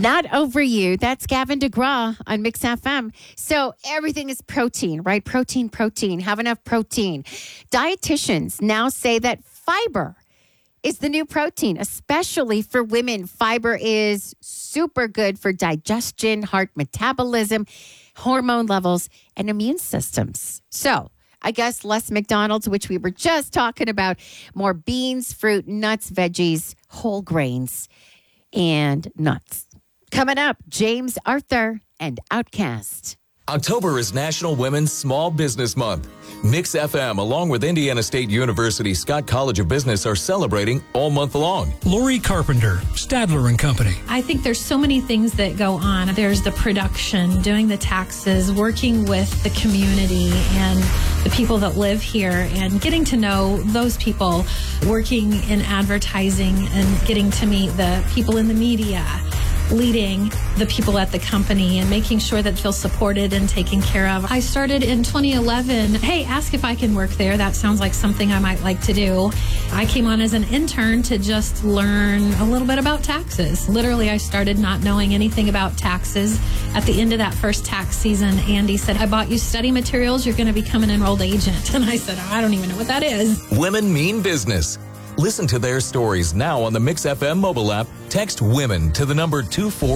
Not over you. That's Gavin DeGraw on Mix FM. So everything is protein, right? Protein. Have enough protein. Dietitians now say that fiber is the new protein, especially for women. Fiber is super good for digestion, heart metabolism, hormone levels, and immune systems. So I guess less McDonald's, which we were just talking about, more beans, fruit, nuts, veggies, whole grains, and nuts. Coming up, James Arthur and Outkast. October is National Women's Small Business Month. Mix FM, along with Indiana State University Scott College of Business, are celebrating all month long. Lori Carpenter, Stadler & Company. I think there's so many things that go on. There's the production, doing the taxes, working with the community and the people that live here, and getting to know those people, working in advertising and getting to meet the people in the media, leading the people at the company and making sure that feel supported and taken care of. I started in 2011. Hey, ask if I can work there. That sounds like something I might like to do. I came on as an intern to just learn a little bit about taxes. Literally, I started not knowing anything about taxes. At the end of that first tax season, Andy said, I bought you study materials. You're going to become an enrolled agent. And I said, I don't even know what that is. Women mean business. Listen to their stories now on the Mix FM mobile app. Text WOMEN to the number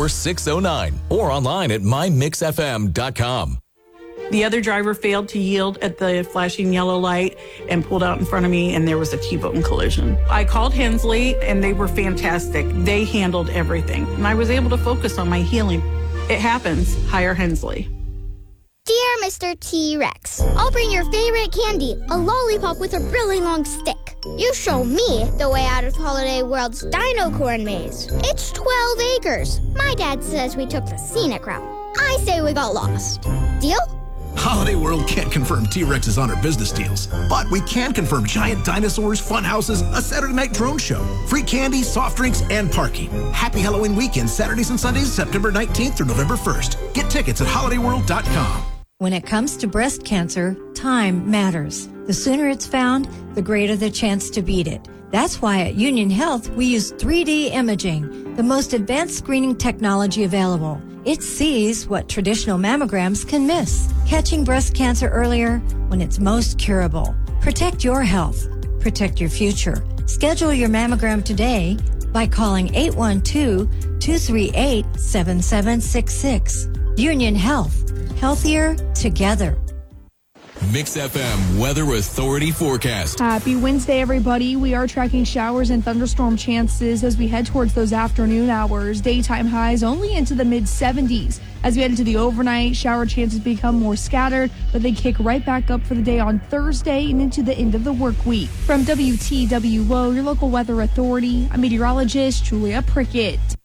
24609 or online at mymixfm.com. The other driver failed to yield at the flashing yellow light and pulled out in front of me, and there was a T-bone collision. I called Hensley, and they were fantastic. They handled everything, and I was able to focus on my healing. It happens. Hire Hensley. Dear Mr. T-Rex, I'll bring your favorite candy, a lollipop with a really long stick. You show me the way out of Holiday World's Dino Corn Maze. It's 12 acres. My dad says we took the scenic route. I say we got lost. Deal? Holiday World can't confirm T-Rex's on our business deals, but we can confirm giant dinosaurs, fun houses, a Saturday night drone show, free candy, soft drinks, and parking. Happy Halloween weekend, Saturdays and Sundays, September 19th through November 1st. Get tickets at holidayworld.com. When it comes to breast cancer, time matters. The sooner it's found, the greater the chance to beat it. That's why at Union Health, we use 3D imaging, the most advanced screening technology available. It sees what traditional mammograms can miss, catching breast cancer earlier when it's most curable. Protect your health. Protect your future. Schedule your mammogram today by calling 812-238-7766. Union Health. Healthier together. Mix FM Weather Authority forecast. Happy Wednesday, everybody. We are tracking showers and thunderstorm chances as we head towards those afternoon hours. Daytime highs only into the mid-70s. As we head into the overnight, shower chances become more scattered, but they kick right back up for the day on Thursday and into the end of the work week. From WTWO, your local weather authority, I'm meteorologist Julia Prickett.